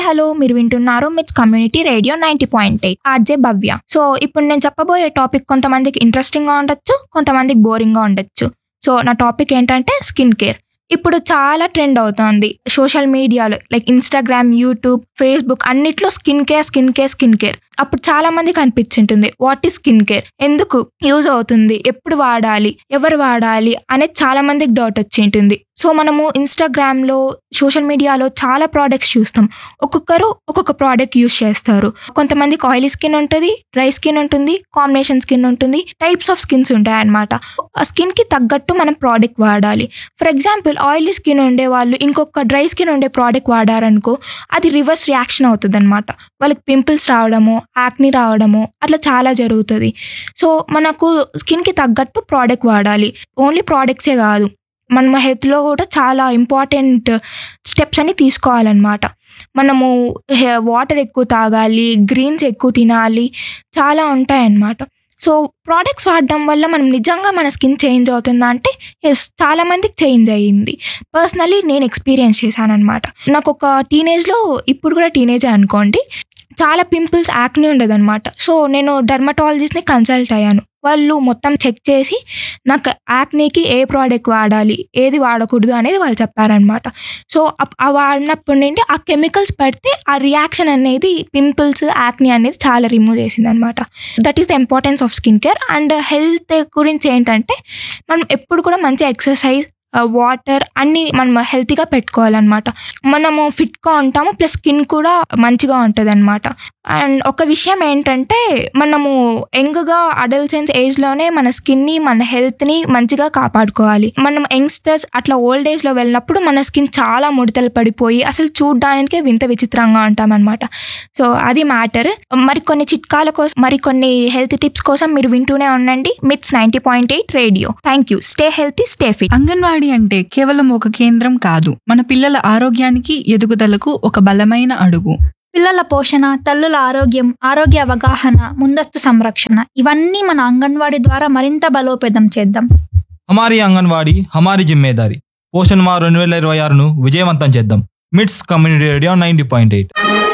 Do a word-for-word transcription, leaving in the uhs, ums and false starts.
Hello, మీరు వింటున్నారు మిట్స్ community radio ninety point eight RJ భవ్య. సో ఇప్పుడు నేను చెప్పబోయే టాపిక్ కొంతమందికి ఇంట్రెస్టింగ్ గా ఉండొచ్చు, కొంతమందికి బోరింగ్ గా ఉండొచ్చు. సో నా టాపిక్ ఏంటంటే స్కిన్ కేర్. ఇప్పుడు చాలా ట్రెండ్ అవుతోంది సోషల్ మీడియాలో, లైక్ ఇన్స్టాగ్రామ్, యూట్యూబ్, ఫేస్బుక్ అన్నిట్లో skin care skin care skin care. అప్పుడు చాలా మందికి అనిపించింటుంది వాట్ ఈస్ స్కిన్ కేర్, ఎందుకు యూజ్ అవుతుంది, ఎప్పుడు వాడాలి, ఎవరు వాడాలి అనేది చాలా మందికి డౌట్ వచ్చి ఉంటుంది. సో మనము ఇన్స్టాగ్రామ్లో, సోషల్ మీడియాలో చాలా ప్రోడక్ట్స్ చూస్తాం. ఒక్కొక్కరు ఒక్కొక్క ప్రోడక్ట్ యూజ్ చేస్తారు. కొంతమందికి ఆయిలీ స్కిన్ ఉంటుంది, డ్రై స్కిన్ ఉంటుంది, కాంబినేషన్ స్కిన్ ఉంటుంది, టైప్స్ ఆఫ్ స్కిన్స్ ఉంటాయి అన్నమాట. ఆ స్కిన్కి తగ్గట్టు మనం ప్రోడక్ట్ వాడాలి. ఫర్ ఎగ్జాంపుల్ ఆయిలీ స్కిన్ ఉండే వాళ్ళు ఇంకొక డ్రై స్కిన్ ఉండే ప్రోడక్ట్ వాడారనుకో, అది రివర్స్ రియాక్షన్ అవుతుంది అనమాట. వాళ్ళకి పింపుల్స్ రావడము, యాక్ని రావడము అట్లా చాలా జరుగుతుంది. సో మనకు స్కిన్కి తగ్గట్టు ప్రోడక్ట్ వాడాలి. ఓన్లీ ప్రోడక్ట్సే కాదు, మన హెల్త్లో కూడా చాలా ఇంపార్టెంట్ స్టెప్స్ అని తీసుకోవాలన్నమాట. మనము వాటర్ ఎక్కువ తాగాలి, గ్రీన్స్ ఎక్కువ తినాలి, చాలా ఉంటాయన్నమాట. సో ప్రోడక్ట్స్ వాడడం వల్ల మనం నిజంగా మన స్కిన్ చేంజ్ అవుతుందా అంటే ఎస్, చాలా మందికి చేంజ్ అయ్యింది. పర్సనలీ నేను ఎక్స్పీరియన్స్ చేశాను అనమాట. నాకు ఒక టీనేజ్లో, ఇప్పుడు కూడా టీనేజే అనుకోండి, చాలా పింపుల్స్, యాక్ని ఉండదన్నమాట. సో నేను డర్మటాలజిస్ట్ని కన్సల్ట్ అయ్యాను. వాళ్ళు మొత్తం చెక్ చేసి నాకు యాక్నీకి ఏ ప్రోడక్ట్ వాడాలి, ఏది వాడకూడదు అనేది వాళ్ళు చెప్పారనమాట. సో ఆ వాడినప్పటి నుండి ఆ కెమికల్స్ పడితే ఆ రియాక్షన్ అనేది, పింపుల్స్, యాక్ని అనేది చాలా రిమూవ్ చేసింది అనమాట. That is the importance of skin care. And health గురించి ఏంటంటే మనం ఎప్పుడు కూడా మంచి ఎక్సర్సైజ్, వాటర్ అన్నీ మనం హెల్తీగా పెట్టుకోవాలన్నమాట. మనము ఫిట్గా ఉంటాము, ప్లస్ స్కిన్ కూడా మంచిగా ఉంటుంది అనమాట. అండ్ ఒక విషయం ఏంటంటే మనము యంగ్గా అడల్సెన్స్ ఏజ్లోనే మన స్కిన్ని, మన హెల్త్ని మంచిగా కాపాడుకోవాలి. మనం యంగ్స్టర్స్ అట్లా ఓల్డ్ ఏజ్లో వెళ్ళినప్పుడు మన స్కిన్ చాలా ముడతలు పడిపోయి అసలు చూడడానికే వింత విచిత్రంగా ఉంటామన్నమాట. సో అది మ్యాటర్. మరికొన్ని చిట్కాల కోసం, మరికొన్ని హెల్త్ టిప్స్ కోసం మీరు వింటూనే ఉండండి మిట్స్ ninety point eight radio. Thank you. Stay healthy, stay fit. Anganwadi అంటే కేవలం ఒక కేంద్రం కాదు, మన పిల్లల ఆరోగ్యానికి, ఎదుగుదలకు ఒక బలమైన అడుగు. పిల్లల పోషణ, తల్లుల ఆరోగ్యం, ఆరోగ్య అవగాహన, ముందస్తు సంరక్షణ ఇవన్నీ మన అంగన్వాడీ ద్వారా మరింత బలోపేతం చేద్దాం. హమారీ అంగన్వాడీ హమారీ జిమ్మేదారి. పోషణ్ మా రెండు వేల ఇరవై ఆరును విజయవంతం చేద్దాం. మిట్స్ community radio ninety point eight.